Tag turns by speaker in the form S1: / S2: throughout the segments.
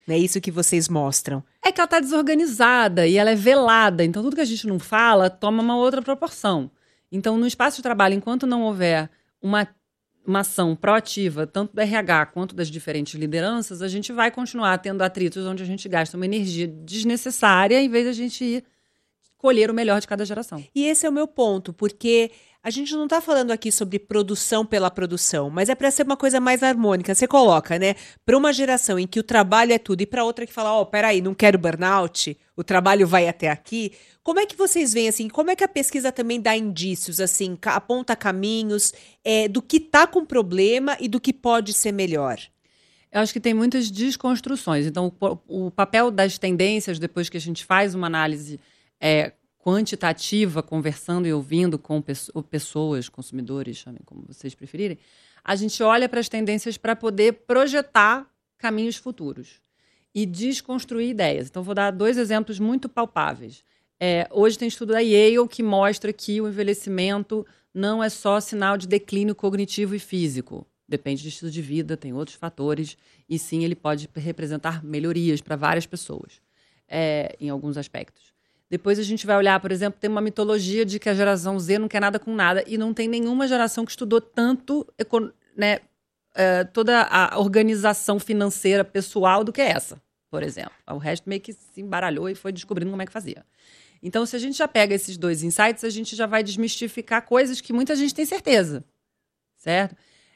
S1: É isso que vocês mostram.
S2: É que ela está desorganizada e ela é velada. Então, tudo que a gente não fala toma uma outra proporção. Então, no espaço de trabalho, enquanto não houver uma ação proativa, tanto do RH quanto das diferentes lideranças, a gente vai continuar tendo atritos onde a gente gasta uma energia desnecessária em vez de a gente ir colher o melhor de cada geração.
S1: E esse é o meu ponto, porque a gente não está falando aqui sobre produção pela produção, mas é para ser uma coisa mais harmônica. Você coloca, né? Para uma geração em que o trabalho é tudo e para outra que fala, peraí, não quero burnout, o trabalho vai até aqui. Como é que vocês veem, assim, como é que a pesquisa também dá indícios, assim, aponta caminhos do que está com problema e do que pode ser melhor?
S2: Eu acho que tem muitas desconstruções. Então, o papel das tendências, depois que a gente faz uma análise quantitativa, conversando e ouvindo com pessoas, consumidores, chamem como vocês preferirem, a gente olha para as tendências para poder projetar caminhos futuros e desconstruir ideias. Então, vou dar 2 exemplos muito palpáveis. Hoje tem estudo da Yale que mostra que o envelhecimento não é só sinal de declínio cognitivo e físico. Depende do estilo de vida, tem outros fatores, e sim, ele pode representar melhorias para várias pessoas, em alguns aspectos. Depois a gente vai olhar, por exemplo, tem uma mitologia de que a geração Z não quer nada com nada, e não tem nenhuma geração que estudou tanto, né, toda a organização financeira pessoal do que essa, por exemplo. O resto meio que se embaralhou e foi descobrindo como é que fazia. Então, se a gente já pega esses 2 insights, a gente já vai desmistificar coisas que muita gente tem certeza, certo?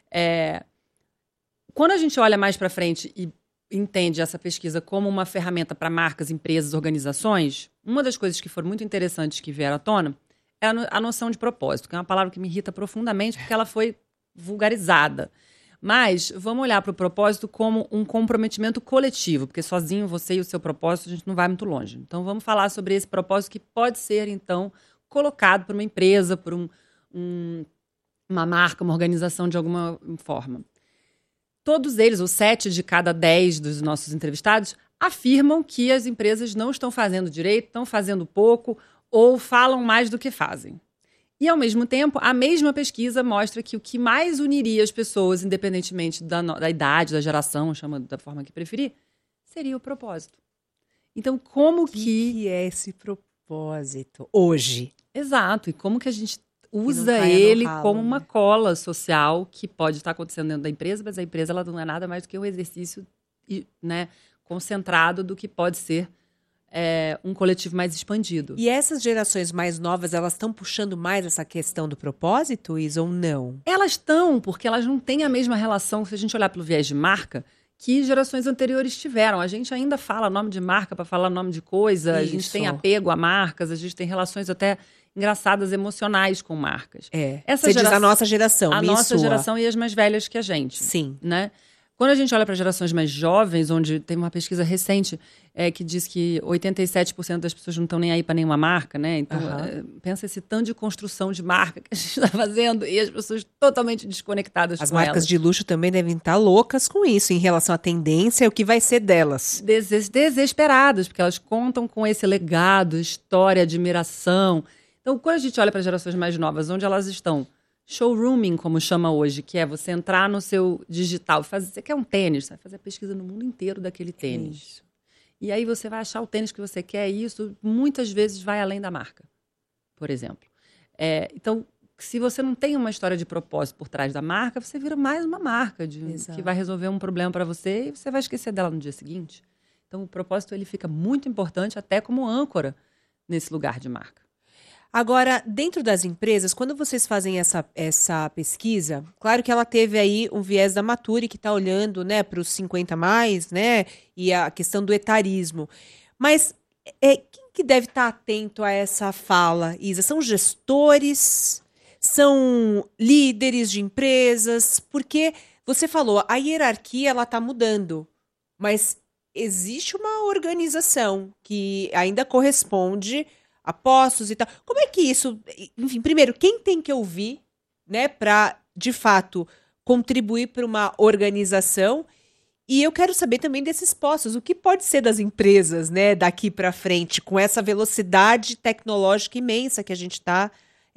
S2: Quando a gente olha mais para frente e entende essa pesquisa como uma ferramenta para marcas, empresas, organizações, uma das coisas que foram muito interessantes que vieram à tona é a noção de propósito, que é uma palavra que me irrita profundamente porque ela foi vulgarizada. Mas vamos olhar para o propósito como um comprometimento coletivo, porque sozinho você e o seu propósito a gente não vai muito longe. Então vamos falar sobre esse propósito que pode ser, então, colocado por uma empresa, por uma marca, uma organização de alguma forma. Todos eles, ou 7 de cada 10 dos nossos entrevistados, afirmam que as empresas não estão fazendo direito, estão fazendo pouco ou falam mais do que fazem. E, ao mesmo tempo, a mesma pesquisa mostra que o que mais uniria as pessoas, independentemente da idade, da geração, chama da forma que preferir, seria o propósito. Então, como que
S1: é esse propósito hoje?
S2: Exato. E como que a gente usa ele como uma cola social que pode estar acontecendo dentro da empresa, mas a empresa ela não é nada mais do que um exercício, né, concentrado do que pode ser um coletivo mais expandido.
S1: E essas gerações mais novas, elas estão puxando mais essa questão do propósito, Isa, ou não?
S2: Elas estão, porque elas não têm a mesma relação, se a gente olhar pelo viés de marca, que gerações anteriores tiveram. A gente ainda fala nome de marca para falar nome de coisa, a gente tem apego a marcas, a gente tem relações até engraçadas, emocionais com marcas.
S1: Você diz a nossa geração,
S2: a nossa geração e as mais velhas que a gente.
S1: Sim.
S2: Né? Quando a gente olha para gerações mais jovens, onde tem uma pesquisa recente que diz que 87% das pessoas não estão nem aí para nenhuma marca, né? Então, pensa esse tanto de construção de marca que a gente está fazendo e as pessoas totalmente desconectadas com elas.
S1: As marcas de luxo também devem estar loucas com isso, em relação à tendência e o que vai ser delas.
S2: Desesperadas, porque elas contam com esse legado, história, admiração. Então, quando a gente olha para gerações mais novas, onde elas estão showrooming, como chama hoje, que é você entrar no seu digital, você quer um tênis, você vai fazer a pesquisa no mundo inteiro daquele tênis. Isso. E aí você vai achar o tênis que você quer e isso muitas vezes vai além da marca, por exemplo. Então, se você não tem uma história de propósito por trás da marca, você vira mais uma marca que vai resolver um problema para você e você vai esquecer dela no dia seguinte. Então, o propósito ele fica muito importante até como âncora nesse lugar de marca.
S1: Agora, dentro das empresas, quando vocês fazem essa pesquisa, claro que ela teve aí um viés da Mature, que está olhando, né, para os 50 mais, né, e a questão do etarismo. Mas quem que deve estar atento a essa fala, Isa? São gestores? São líderes de empresas? Porque você falou, a hierarquia ela está mudando, mas existe uma organização que ainda corresponde a postos e tal. Como é que isso... Enfim, primeiro, quem tem que ouvir, né, para, de fato, contribuir para uma organização? E eu quero saber também desses postos. O que pode ser das empresas, né, daqui para frente, com essa velocidade tecnológica imensa que a gente está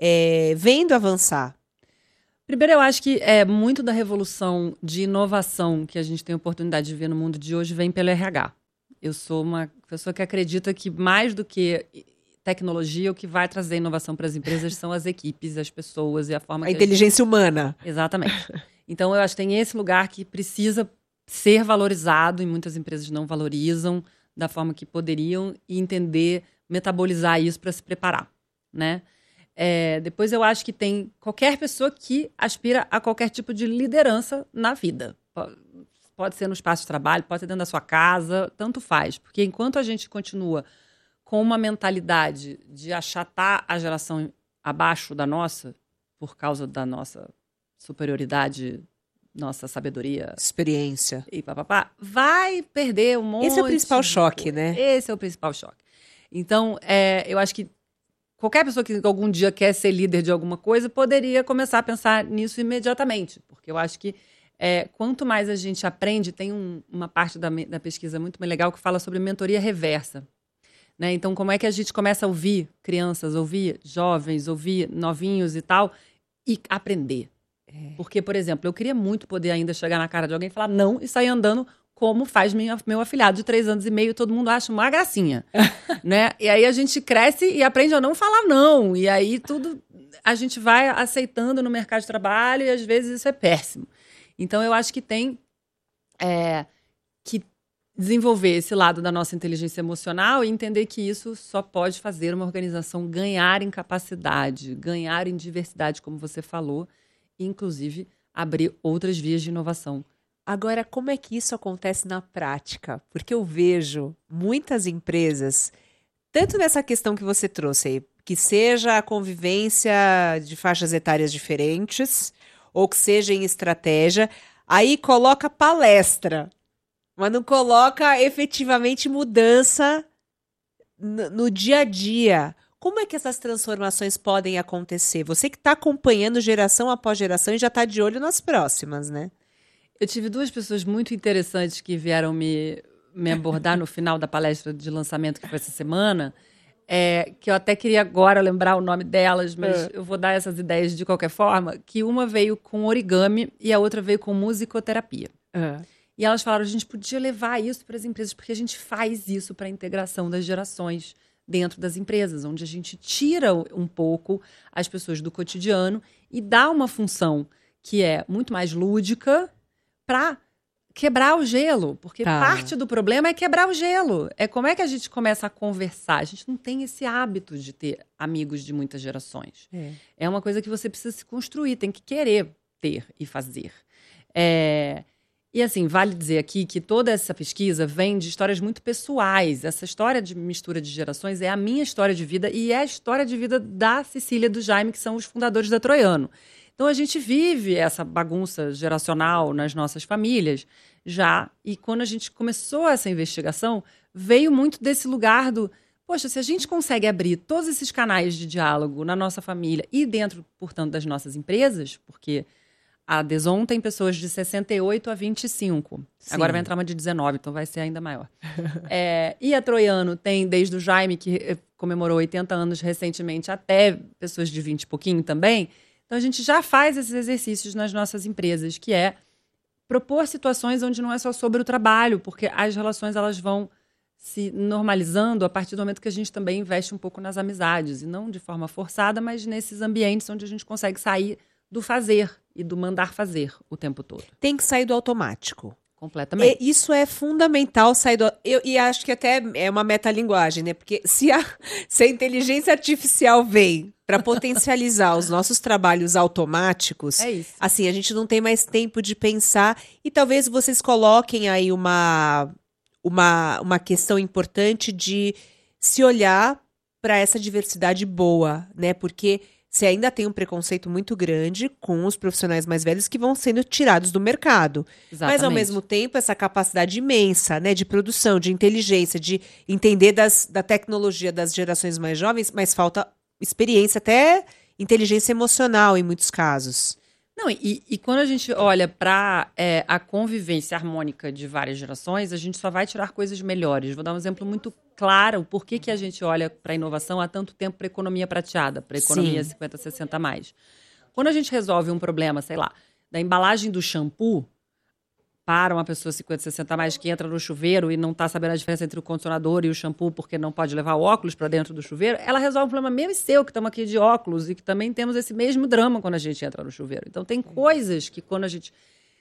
S1: vendo avançar?
S2: Primeiro, eu acho que muito da revolução de inovação que a gente tem a oportunidade de ver no mundo de hoje vem pelo RH. Eu sou uma pessoa que acredita que mais do que tecnologia, o que vai trazer inovação para as empresas são as equipes, as pessoas e a forma
S1: A inteligência humana.
S2: Exatamente. Então, eu acho que tem esse lugar que precisa ser valorizado e muitas empresas não valorizam da forma que poderiam e entender, metabolizar isso para se preparar, né? Depois eu acho que tem qualquer pessoa que aspira a qualquer tipo de liderança na vida. Pode ser no espaço de trabalho, pode ser dentro da sua casa, tanto faz. Porque enquanto a gente continua com uma mentalidade de achatar a geração abaixo da nossa, por causa da nossa superioridade, nossa sabedoria,
S1: experiência
S2: e papapá, vai perder um monte.
S1: Esse é o principal choque, né?
S2: Esse é o principal choque. Então, eu acho que qualquer pessoa que algum dia quer ser líder de alguma coisa poderia começar a pensar nisso imediatamente. Porque eu acho que quanto mais a gente aprende, tem uma parte da pesquisa muito legal que fala sobre mentoria reversa. Né? Então, como é que a gente começa a ouvir crianças, ouvir jovens, ouvir novinhos e tal, e aprender? Porque, por exemplo, eu queria muito poder ainda chegar na cara de alguém e falar não e sair andando como faz meu afilhado de 3 anos e meio, todo mundo acha uma gracinha. Né? E aí a gente cresce e aprende a não falar não. E aí tudo a gente vai aceitando no mercado de trabalho e às vezes isso é péssimo. Então, eu acho que tem que desenvolver esse lado da nossa inteligência emocional e entender que isso só pode fazer uma organização ganhar em capacidade, ganhar em diversidade, como você falou, e, inclusive, abrir outras vias de inovação.
S1: Agora, como é que isso acontece na prática? Porque eu vejo muitas empresas, tanto nessa questão que você trouxe aí, que seja a convivência de faixas etárias diferentes, ou que seja em estratégia, aí coloca palestra, mas não coloca efetivamente mudança no dia a dia. Como é que essas transformações podem acontecer? Você que está acompanhando geração após geração e já está de olho nas próximas, né?
S2: Eu tive 2 pessoas muito interessantes que vieram me abordar no final da palestra de lançamento que foi essa semana, que eu até queria agora lembrar o nome delas, mas eu vou dar essas ideias de qualquer forma, que uma veio com origami e a outra veio com musicoterapia. E elas falaram, a gente podia levar isso para as empresas, porque a gente faz isso para a integração das gerações dentro das empresas, onde a gente tira um pouco as pessoas do cotidiano e dá uma função que é muito mais lúdica para quebrar o gelo, porque parte do problema é quebrar o gelo. É como é que a gente começa a conversar. A gente não tem esse hábito de ter amigos de muitas gerações. É uma coisa que você precisa se construir, tem que querer ter e fazer. E assim, vale dizer aqui que toda essa pesquisa vem de histórias muito pessoais. Essa história de mistura de gerações é a minha história de vida e é a história de vida da Cecília e do Jaime, que são os fundadores da Troiano. Então, a gente vive essa bagunça geracional nas nossas famílias já. E quando a gente começou essa investigação, veio muito desse lugar do... Poxa, se a gente consegue abrir todos esses canais de diálogo na nossa família e dentro, portanto, das nossas empresas, porque a Deson tem pessoas de 68 a 25. Sim. Agora vai entrar uma de 19, então vai ser ainda maior. E a Troiano tem desde o Jaime, que comemorou 80 anos recentemente, até pessoas de 20 e pouquinho também. Então, a gente já faz esses exercícios nas nossas empresas, que é propor situações onde não é só sobre o trabalho, porque as relações elas vão se normalizando a partir do momento que a gente também investe um pouco nas amizades, e não de forma forçada, mas nesses ambientes onde a gente consegue sair do fazer e do mandar fazer o tempo todo.
S1: Tem que sair do automático.
S2: Completamente.
S1: Isso é fundamental sair do... E acho que até é uma metalinguagem, né? Porque se a inteligência artificial vem para potencializar os nossos trabalhos automáticos, assim, a gente não tem mais tempo de pensar. E talvez vocês coloquem aí uma questão importante de se olhar para essa diversidade boa, né? Porque você ainda tem um preconceito muito grande com os profissionais mais velhos que vão sendo tirados do mercado. Exatamente. Mas, ao mesmo tempo, essa capacidade imensa, né, de produção, de inteligência, de entender da tecnologia das gerações mais jovens, mas falta experiência, até inteligência emocional em muitos casos.
S2: Não, e quando a gente olha para a convivência harmônica de várias gerações, a gente só vai tirar coisas melhores. Vou dar um exemplo muito claro, por que a gente olha para a inovação há tanto tempo para a economia prateada, para a economia 50, 60 mais. Quando a gente resolve um problema, sei lá, da embalagem do shampoo, para uma pessoa 50, 60 a mais que entra no chuveiro e não está sabendo a diferença entre o condicionador e o shampoo porque não pode levar óculos para dentro do chuveiro, ela resolve um problema meu e seu, que estamos aqui de óculos e que também temos esse mesmo drama quando a gente entra no chuveiro. Então, tem coisas que quando a gente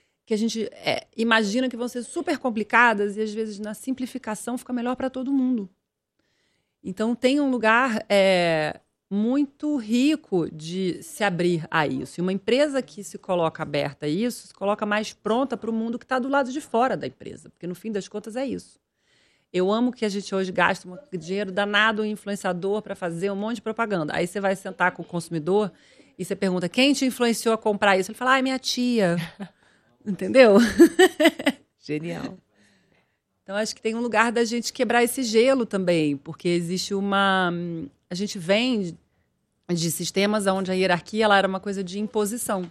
S2: imagina que vão ser super complicadas e, às vezes, na simplificação fica melhor para todo mundo. Então, tem um lugar muito rico de se abrir a isso. E uma empresa que se coloca aberta a isso, se coloca mais pronta para o mundo que está do lado de fora da empresa. Porque, no fim das contas, é isso. Eu amo que a gente hoje gasta um dinheiro danado em influenciador para fazer um monte de propaganda. Aí você vai sentar com o consumidor e você pergunta, quem te influenciou a comprar isso? Ele fala, minha tia. Entendeu?
S1: Genial.
S2: Então, acho que tem um lugar da gente quebrar esse gelo também, porque existe a gente vem de sistemas onde a hierarquia ela era uma coisa de imposição.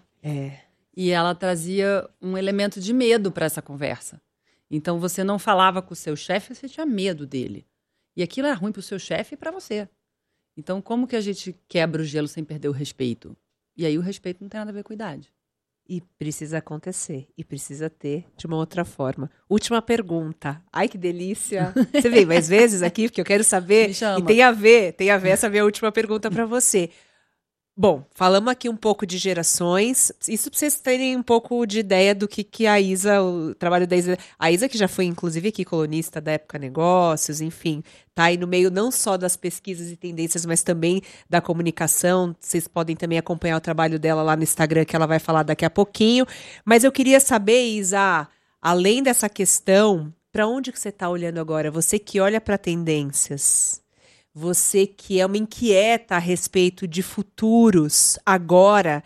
S2: E ela trazia um elemento de medo para essa conversa. Então, você não falava com o seu chefe, você tinha medo dele. E aquilo era ruim para o seu chefe e para você. Então, como que a gente quebra o gelo sem perder o respeito? E aí o respeito não tem nada a ver com idade.
S1: E precisa acontecer. E precisa ter de uma outra forma. Última pergunta. Ai, que delícia. Você vem mais vezes aqui, porque eu quero saber.
S2: Me chama.
S1: E tem a ver essa minha última pergunta para você. Bom, falamos aqui um pouco de gerações. Isso para vocês terem um pouco de ideia do que a Isa, o trabalho da Isa. A Isa, que já foi, inclusive, aqui colunista da Época Negócios, enfim, tá aí no meio não só das pesquisas e tendências, mas também da comunicação. Vocês podem também acompanhar o trabalho dela lá no Instagram, que ela vai falar daqui a pouquinho. Mas eu queria saber, Isa, além dessa questão, para onde que você está olhando agora? Você que olha para tendências. Você que é uma inquieta a respeito de futuros agora,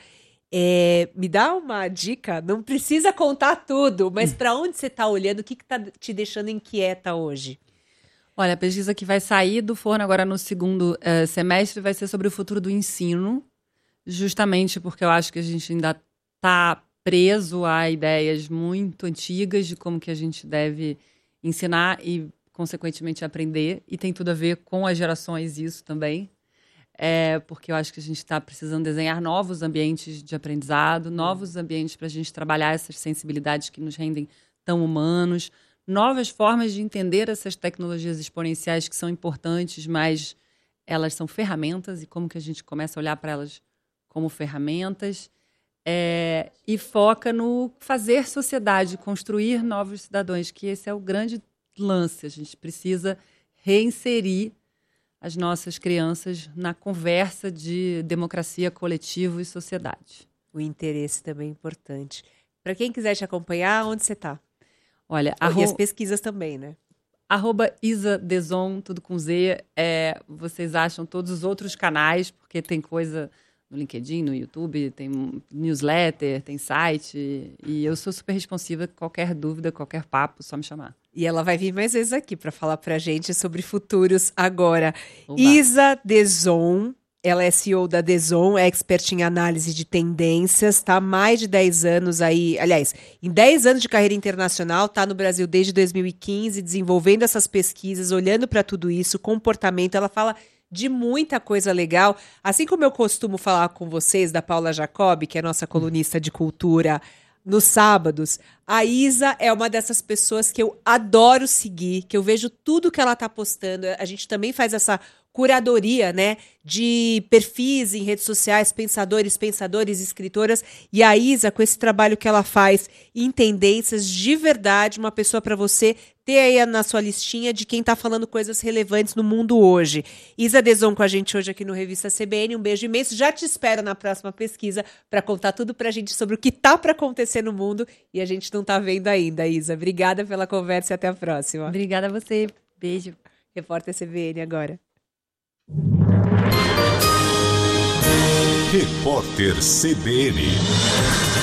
S1: me dá uma dica, não precisa contar tudo, mas para onde você está olhando, o que está te deixando inquieta hoje?
S2: Olha, a pesquisa que vai sair do forno agora no segundo semestre vai ser sobre o futuro do ensino, justamente porque eu acho que a gente ainda está preso a ideias muito antigas de como que a gente deve ensinar e consequentemente aprender, e tem tudo a ver com as gerações isso também, porque eu acho que a gente está precisando desenhar novos ambientes de aprendizado, novos ambientes para a gente trabalhar essas sensibilidades que nos rendem tão humanos, novas formas de entender essas tecnologias exponenciais que são importantes, mas elas são ferramentas, e como que a gente começa a olhar para elas como ferramentas, e foca no fazer sociedade, construir novos cidadãos, que esse é o grande lance. A gente precisa reinserir as nossas crianças na conversa de democracia, coletivo e sociedade.
S1: O interesse também é importante. Para quem quiser te acompanhar, onde você está?
S2: Olha,
S1: e as pesquisas também, né?
S2: @IsaDeson, tudo com Z. Vocês acham todos os outros canais, porque tem coisa no LinkedIn, no YouTube, tem newsletter, tem site. E eu sou super responsiva. Qualquer dúvida, qualquer papo, só me chamar.
S1: E ela vai vir mais vezes aqui para falar para a gente sobre futuros agora.
S2: Oba.
S1: Isa Deson, ela é CEO da Deson, é expert em análise de tendências, está há mais de 10 anos aí, aliás, em 10 anos de carreira internacional, está no Brasil desde 2015, desenvolvendo essas pesquisas, olhando para tudo isso, comportamento, ela fala de muita coisa legal. Assim como eu costumo falar com vocês da Paula Jacob, que é nossa colunista de cultura, nos sábados, a Isa é uma dessas pessoas que eu adoro seguir, que eu vejo tudo que ela tá postando. A gente também faz essa curadoria, né, de perfis em redes sociais, pensadores, escritoras, e a Isa, com esse trabalho que ela faz em tendências, de verdade, uma pessoa para você ter aí na sua listinha de quem tá falando coisas relevantes no mundo hoje. Isa Deson com a gente hoje aqui no Revista CBN, um beijo imenso, já te espero na próxima pesquisa para contar tudo pra gente sobre o que tá para acontecer no mundo e a gente não tá vendo ainda, Isa. Obrigada pela conversa e até a próxima.
S2: Obrigada a você, beijo.
S1: Repórter CBN agora.
S3: Repórter CBN.